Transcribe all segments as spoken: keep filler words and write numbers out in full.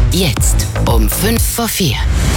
Jetzt um fünf vor vier.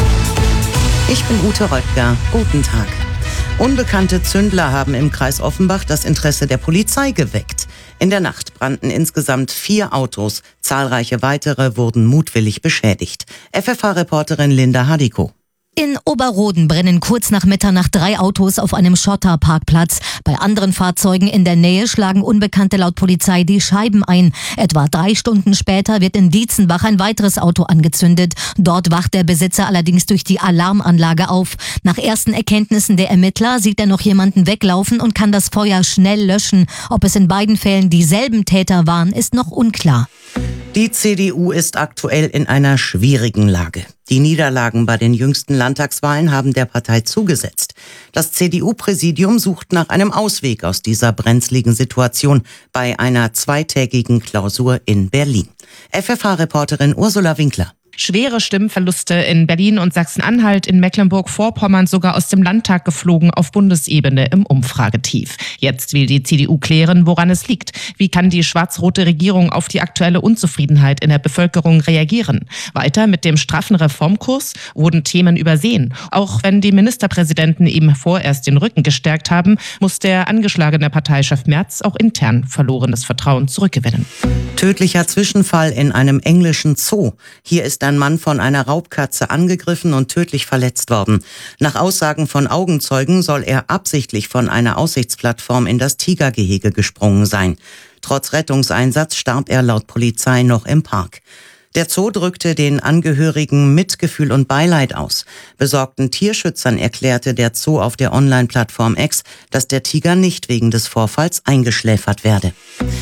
Ich bin Ute Röttger. Guten Tag. Unbekannte Zündler haben im Kreis Offenbach das Interesse der Polizei geweckt. In der Nacht brannten insgesamt vier Autos. Zahlreiche weitere wurden mutwillig beschädigt. F F H-Reporterin Linda Hadiko. In Oberroden brennen kurz nach Mitternacht drei Autos auf einem Schotterparkplatz. Bei anderen Fahrzeugen in der Nähe schlagen Unbekannte laut Polizei die Scheiben ein. Etwa drei Stunden später wird in Dietzenbach ein weiteres Auto angezündet. Dort wacht der Besitzer allerdings durch die Alarmanlage auf. Nach ersten Erkenntnissen der Ermittler sieht er noch jemanden weglaufen und kann das Feuer schnell löschen. Ob es in beiden Fällen dieselben Täter waren, ist noch unklar. Die C D U ist aktuell in einer schwierigen Lage. Die Niederlagen bei den jüngsten Landtagswahlen haben der Partei zugesetzt. Das C D U-Präsidium sucht nach einem Ausweg aus dieser brenzligen Situation bei einer zweitägigen Klausur in Berlin. F F H-Reporterin Ursula Winkler. Schwere Stimmverluste in Berlin und Sachsen-Anhalt, in Mecklenburg-Vorpommern sogar aus dem Landtag geflogen, auf Bundesebene im Umfragetief. Jetzt will die C D U klären, woran es liegt. Wie kann die schwarz-rote Regierung auf die aktuelle Unzufriedenheit in der Bevölkerung reagieren? Weiter mit dem straffen Reformkurs wurden Themen übersehen. Auch wenn die Ministerpräsidenten ihm vorerst den Rücken gestärkt haben, muss der angeschlagene Parteichef Merz auch intern verlorenes Vertrauen zurückgewinnen. Tödlicher Zwischenfall in einem englischen Zoo. Hier ist ein Mann von einer Raubkatze angegriffen und tödlich verletzt worden. Nach Aussagen von Augenzeugen soll er absichtlich von einer Aussichtsplattform in das Tigergehege gesprungen sein. Trotz Rettungseinsatz starb er laut Polizei noch im Park. Der Zoo drückte den Angehörigen Mitgefühl und Beileid aus. Besorgten Tierschützern erklärte der Zoo auf der Online-Plattform X, dass der Tiger nicht wegen des Vorfalls eingeschläfert werde.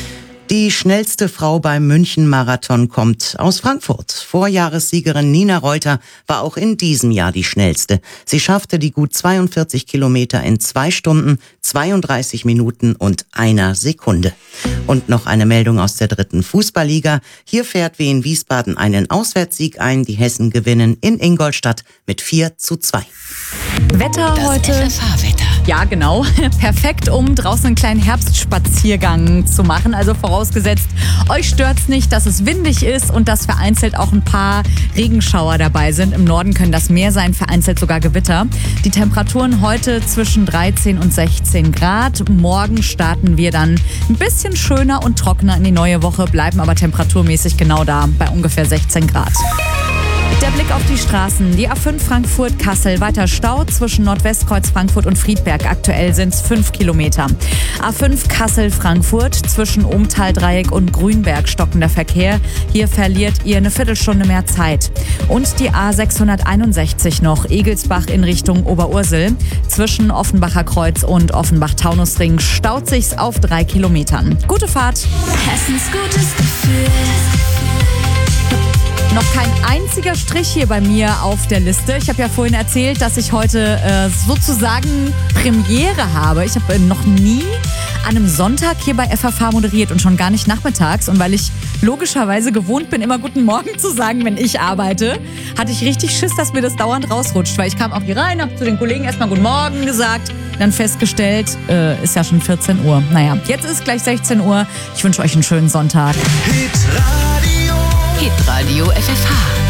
Die schnellste Frau beim München-Marathon kommt aus Frankfurt. Vorjahressiegerin Nina Reuter war auch in diesem Jahr die schnellste. Sie schaffte die gut zweiundvierzig Kilometer in zwei Stunden, zweiunddreißig Minuten und einer Sekunde. Und noch eine Meldung aus der dritten Fußballliga. Hier fährt Wien Wiesbaden einen Auswärtssieg ein. Die Hessen gewinnen in Ingolstadt mit vier zu zwei. Wetter Das heute. F F H-Wetter. Ja, genau. Perfekt, um draußen einen kleinen Herbstspaziergang zu machen. Also vorausgesetzt, euch stört's nicht, dass es windig ist und dass vereinzelt auch ein paar Regenschauer dabei sind. Im Norden können das mehr sein, vereinzelt sogar Gewitter. Die Temperaturen heute zwischen dreizehn und sechzehn Grad. Morgen starten wir dann ein bisschen schöner und trockener in die neue Woche, bleiben aber temperaturmäßig genau da, bei ungefähr sechzehn Grad. Der Blick auf die Straßen. Die A fünf Frankfurt-Kassel. Weiter Stau zwischen Nordwestkreuz Frankfurt und Friedberg. Aktuell sind es fünf Kilometer. A fünf Kassel-Frankfurt. Zwischen Ohmtal-Dreieck und Grünberg stockender Verkehr. Hier verliert ihr eine Viertelstunde mehr Zeit. Und die A sechshunderteinundsechzig noch. Egelsbach in Richtung Oberursel. Zwischen Offenbacher Kreuz und Offenbach-Taunusring staut sich's auf drei Kilometern. Gute Fahrt. Hessens gutes Gefühl. Noch kein einziger Strich hier bei mir auf der Liste. Ich habe ja vorhin erzählt, dass ich heute äh, sozusagen Premiere habe. Ich habe äh, noch nie an einem Sonntag hier bei F F H moderiert und schon gar nicht nachmittags. Und weil ich logischerweise gewohnt bin, immer Guten Morgen zu sagen, wenn ich arbeite, hatte ich richtig Schiss, dass mir das dauernd rausrutscht. Weil ich kam auch hier rein, habe zu den Kollegen erstmal Guten Morgen gesagt, dann festgestellt, äh, ist ja schon vierzehn Uhr. Naja, jetzt ist gleich sechzehn Uhr. Ich wünsche euch einen schönen Sonntag. Hitradio F F H.